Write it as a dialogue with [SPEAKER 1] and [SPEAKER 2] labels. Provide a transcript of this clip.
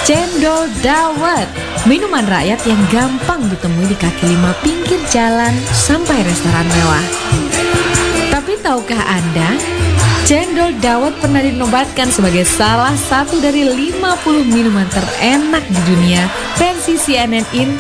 [SPEAKER 1] Cendol dawet, minuman rakyat yang gampang ditemui di kaki lima pinggir jalan sampai restoran mewah. Tapi tahukah Anda, cendol dawet pernah dinobatkan sebagai salah satu dari 50 minuman terenak di dunia versi CNN